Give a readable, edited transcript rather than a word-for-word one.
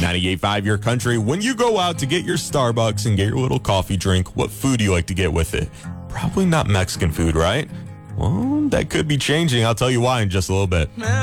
98.5 Your Country. When you go out to get your Starbucks and get your little coffee drink, what food do you like to get with it? Probably not Mexican food, right? Well, that could be changing. I'll tell you why in just a little bit.